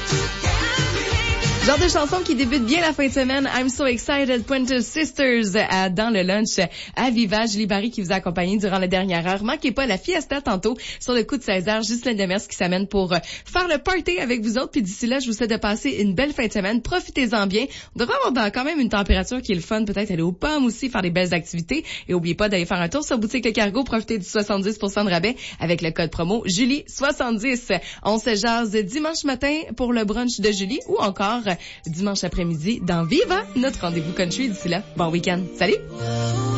Genre de chanson qui débute bien la fin de semaine. I'm so excited. Pointer Sisters dans le lunch à Viva. Julie Barry qui vous a accompagné durant la dernière heure. Manquez pas la fiesta tantôt sur le coup de 16h. Ghislain Demers qui s'amène pour faire le party avec vous autres. Puis d'ici là, je vous souhaite de passer une belle fin de semaine. Profitez-en bien. On devrait avoir quand même une température qui est le fun. Peut-être aller aux pommes aussi, faire des belles activités. Et oubliez pas d'aller faire un tour sur Boutique Le Cargo. Profitez du 70% de rabais avec le code promo Julie70. On se jase dimanche matin pour le brunch de Julie ou encore dimanche après-midi dans Viva, notre rendez-vous country. D'ici là, bon week-end. Salut!